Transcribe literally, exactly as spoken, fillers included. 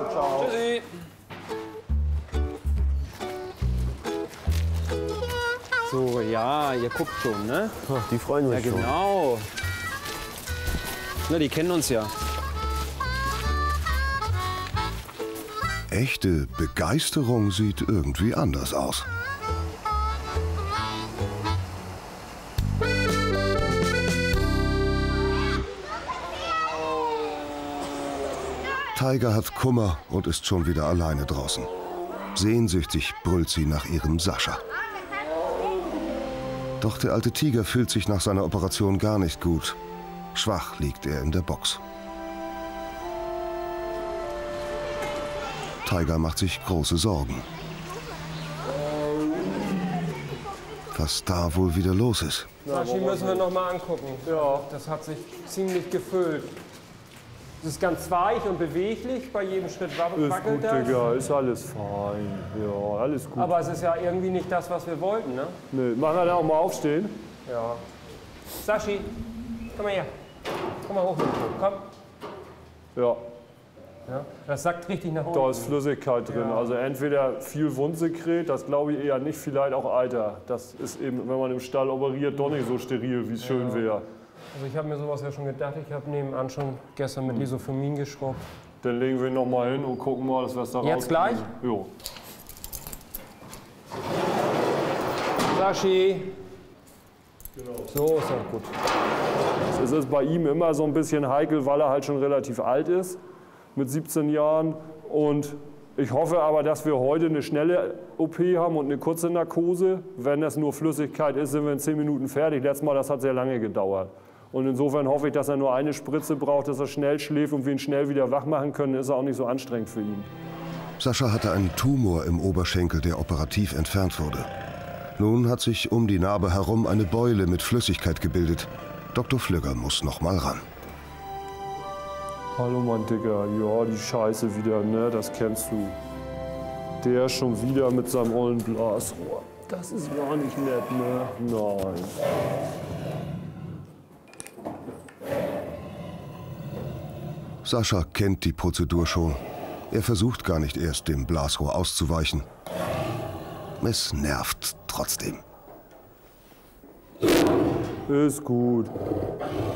Ciao. Tschüssi. So, ja, ihr guckt schon, ne? Ach, die freuen sich Ja, schon. genau. Na, die kennen uns ja. Echte Begeisterung sieht irgendwie anders aus. Tiger hat Kummer und ist schon wieder alleine draußen. Sehnsüchtig brüllt sie nach ihrem Sascha. Doch der alte Tiger fühlt sich nach seiner Operation gar nicht gut. Schwach liegt er in der Box. Tiger macht sich große Sorgen. Was da wohl wieder los ist. Sashi müssen wir noch mal angucken. Ja, das hat sich ziemlich gefüllt. Es ist ganz weich und beweglich, bei jedem Schritt Ist wackelt gut, das. Digga, ist alles fein. Ja, alles gut. Aber es ist ja irgendwie nicht das, was wir wollten, ne? Nö, machen wir da auch mal aufstehen? Ja. Sashi, komm mal her. Komm mal hoch. Komm. Ja, Ja, das sackt richtig nach unten. da ist Flüssigkeit drin. Ja. Also entweder viel Wundsekret, das glaube ich eher nicht, vielleicht auch Alter. Das ist eben, wenn man im Stall operiert, doch nicht so steril, wie es schön wäre. Also ich habe mir sowas ja schon gedacht. Ich habe nebenan schon gestern mit Lisophamin geschrubbt. Dann legen wir ihn noch mal hin und gucken mal, dass wir es da Jetzt gleich? Jo. Sashi. So ist doch gut. Es ist bei ihm immer so ein bisschen heikel, weil er halt schon relativ alt ist, mit siebzehn Jahren. Und ich hoffe aber, dass wir heute eine schnelle O P haben und eine kurze Narkose. Wenn das nur Flüssigkeit ist, sind wir in zehn Minuten fertig. Letztes Mal, das hat sehr lange gedauert. Und insofern hoffe ich, dass er nur eine Spritze braucht, dass er schnell schläft und wir ihn schnell wieder wach machen können. Ist er auch nicht so anstrengend für ihn. Sascha hatte einen Tumor im Oberschenkel, der operativ entfernt wurde. Nun hat sich um die Narbe herum eine Beule mit Flüssigkeit gebildet. Doktor Flügger muss noch mal ran. Hallo mein Dicker, ja die Scheiße wieder, ne, das kennst du. Der schon wieder mit seinem ollen Blasrohr. Das ist gar nicht nett, ne? Nein. Sascha kennt die Prozedur schon. Er versucht gar nicht erst, dem Blasrohr auszuweichen. Es nervt trotzdem. Ist gut.